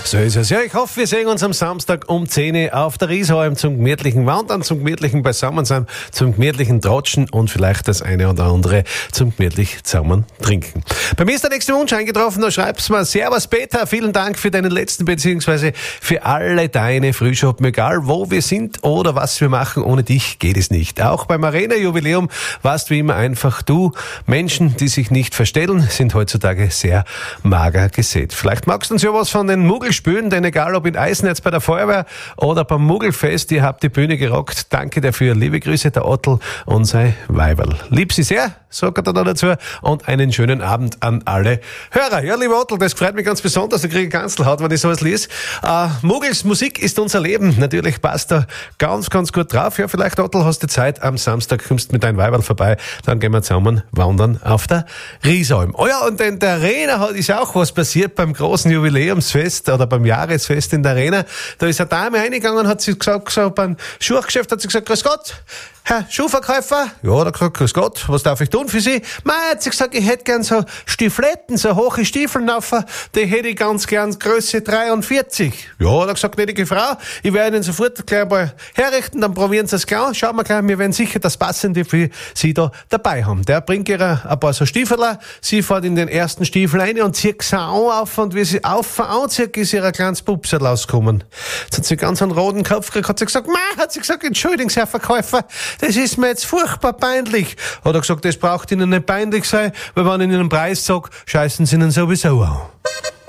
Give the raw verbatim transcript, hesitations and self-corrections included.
So ist es. Ja, ich hoffe, wir sehen uns am Samstag um zehn Uhr auf der Rieshalm zum gemütlichen Wandern, zum gemütlichen Beisammensein, zum gemütlichen Tratschen und vielleicht das eine oder andere zum gemütlich zusammen trinken. Bei mir ist der nächste Wunsch eingetroffen, da schreibt's mal: Servus Peter, vielen Dank für deinen letzten beziehungsweise für alle deine Frühschoppen, egal wo wir sind oder was wir machen, ohne dich geht es nicht. Auch beim Arena-Jubiläum warst wie immer einfach du. Menschen, die sich nicht verstellen, sind heutzutage sehr mager gesät. Vielleicht magst du uns ja was von den Muggel spüren, denn egal ob in Eisenherz bei der Feuerwehr oder beim Muggelfest, ihr habt die Bühne gerockt. Danke dafür. Liebe Grüße, der Ottl und sein Weiberl. Lieb sie sehr, sagt er da dazu, und einen schönen Abend an alle Hörer. Ja, lieber Ottl, das freut mich ganz besonders, da kriege ich Kanzelhaut, wenn ich sowas lese. Äh, Muggels Musik ist unser Leben. Natürlich passt da ganz, ganz gut drauf. Ja, vielleicht, Ottl, hast du Zeit, am Samstag kommst mit deinem Weiberl vorbei, dann gehen wir zusammen wandern auf der Rieshalm. Oh ja, und in der Arena ist auch was passiert beim großen Jubiläumsfest oder beim Jahresfest in der Arena. Da ist eine Dame reingegangen, hat sie gesagt, so beim Schuhgeschäft hat sie gesagt: Grüß Gott, Herr Schuhverkäufer. Ja, da gesagt: Grüß Gott, was darf ich tun für Sie? Mei, hat sie gesagt, ich hätte gern so Stiefletten, so hohe Stiefel auf, die hätte ich ganz gern Größe dreiundvierzig. Ja, da gesagt: gnädige Frau, ich werde Ihnen sofort gleich mal herrichten, dann probieren Sie es gleich. Schauen wir gleich, wir werden sicher das Passende für Sie da dabei haben. Der bringt ihr ein paar so Stiefeler, sie fährt in den ersten Stiefel rein und zieht sie auf, und wie sie auf und anzieht, ist ihr ein kleines Pupsel rausgekommen. Jetzt hat sie ganz einen roten Kopf gekriegt, hat sie gesagt: Mei, hat sie gesagt, entschuldigen Sie, Herr Verkäufer, das ist mir jetzt furchtbar peinlich. Hat er gesagt, das braucht Ihnen nicht peinlich sein, weil wenn ich Ihnen einen Preis sage, scheißen Sie Ihnen sowieso an.